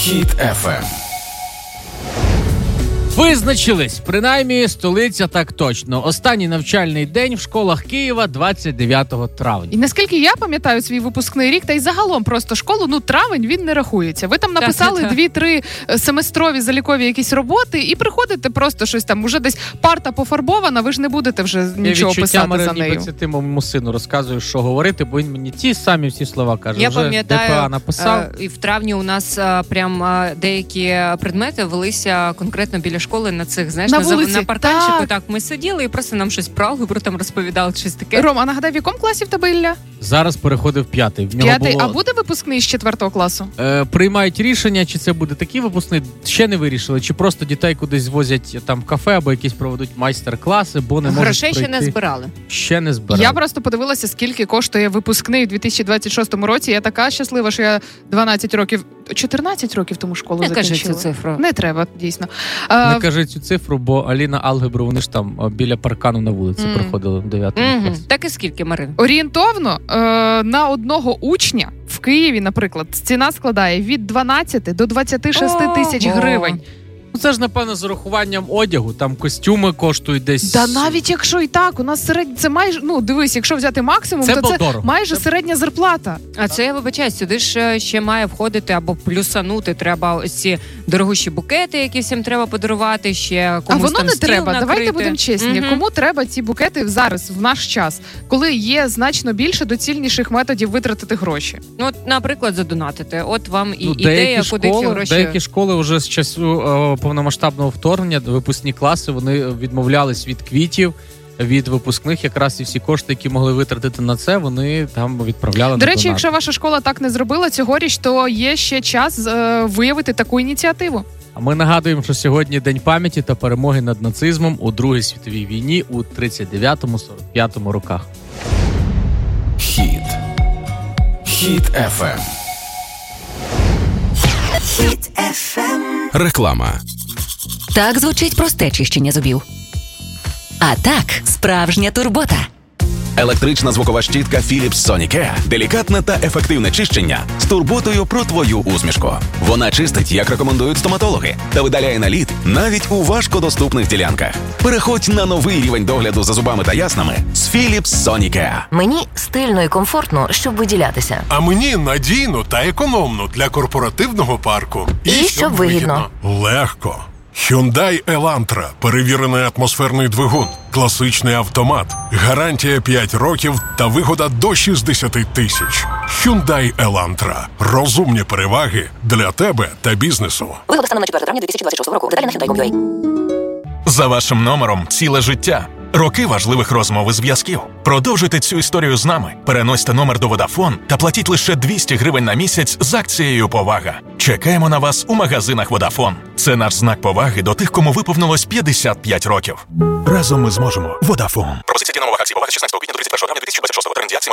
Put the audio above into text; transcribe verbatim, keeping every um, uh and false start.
Хіт еф ем. Визначились, принаймні столиця так точно. Останній навчальний день в школах Києва двадцять дев'ятого травня. І наскільки я пам'ятаю свій випускний рік, та й загалом просто школу, ну травень він не рахується. Ви там написали дві-три семестрові залікові якісь роботи і приходите просто щось там, уже десь парта пофарбована, ви ж не будете вже нічого писати Марин, за нею. Це ти моєму сину розказуєш, що говорити, бо він мені ті самі всі слова каже. Я вже пам'ятаю, ДПА написав. і в травні у нас а, прям а, деякі предмети велися конкретно біля школи на цих, знаєш, на, на, вулиці. на парканчику. Так. так, ми сиділи і просто нам щось про алгебру там розповідали, щось таке. Ром, а нагадай, в якому класі в тебе Ілля? Зараз переходив п'ятий. В нього П'ятий, було... а буде випускний з четвертого класу? Е, приймають рішення, чи це буде такий випускний, ще не вирішили, чи просто дітей кудись возять там в кафе або якісь проведуть майстер-класи, бо не можуть Грошей пройти. ще не збирали. Ще не збирали. Я просто подивилася, скільки коштує випускний у дві тисячі двадцять шостому році. Я така щаслива, що я дванадцять років, чотирнадцять років тому школу Не закінчила. кажи цю цифру. Не треба, дійсно. Не А, кажи цю цифру, бо Аліна алгебру, вони ж там а, біля паркану на вулиці Мгм. проходили в дев'ятому Угу. класі. Так і скільки, Марин? орієнтовно е, на одного учня в Києві, наприклад, ціна складає від дванадцяти до двадцяти шести тисяч Ого. гривень. Ну це ж, напевно, з урахуванням одягу, там костюми коштують десь... Да навіть якщо і так, у нас серед... це майже, ну дивись, якщо взяти максимум, Це то це дорого. майже Це- середня зарплата. А це, я вибачаюсь, сюди ж ще має входити або плюсанути. Треба ось ці дорогущі букети, які всім треба подарувати, ще комусь А воно там не стіл треба. накрити. Давайте будемо чесні. Мгм. Кому треба ці букети зараз, в наш час, коли є значно більше доцільніших методів витратити гроші? Ну, от, наприклад, задонатити. От вам і Ну, ідея, деякі куди ці школи, гроші. деякі школи вже з часу е, повномасштабного вторгнення, випускні класи, вони відмовлялись від квітів, від випускних, якраз і всі кошти, які могли витратити на це, вони там відправляли До на речі, донати. якщо ваша школа так не зробила цьогоріч, то є ще час е, виявити таку ініціативу. А ми нагадуємо, що сьогодні День пам'яті та перемоги над нацизмом у Другій світовій війні у тридцять дев'ятому - сорок п'ятому роках. Хіт. Хіт еф ем. Хіт еф ем. Реклама. Так звучить просте чищення зубів. А так, справжня турбота. Електрична звукова щітка Philips Sonicare. Делікатне та ефективне чищення з турботою про твою усмішку. Вона чистить, як рекомендують стоматологи, та видаляє наліт навіть у важкодоступних ділянках. Переходь на новий рівень догляду за зубами та яснами з Philips Sonicare. Мені стильно і комфортно, щоб виділятися. А мені надійно та економно для корпоративного парку. І щоб вигідно. Легко. Hyundai Elantra. Перевірений атмосферний двигун. Класичний автомат. Гарантія п'ять років та вигода до шістдесят тисяч. Hyundai Elantra. Розумні переваги для тебе та бізнесу. Вигода станом на четверте травня дві тисячі двадцять шостого року. Деталі на hyundai крапка com крапка ua. За вашим номером ціле життя. Роки важливих розмов і зв'язків. Продовжуйте цю історію з нами. Переносьте номер до Vodafone та платіть лише двісті гривень на місяць з акцією «Повага». Чекаємо на вас у магазинах Vodafone. Це наш знак поваги до тих, кому виповнилось п'ятдесят п'ять років. Разом ми зможемо. Vodafone. Пропозиція дія на умовах акції «Повага» з шістнадцятого квітня до тридцять першого травня дві тисячі двадцять шостого. Термін дії акції